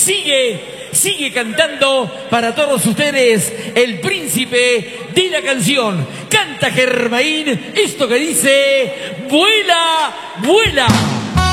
sigue cantando para todos ustedes el príncipe de la canción. Canta Germain esto que dice: vuela, vuela.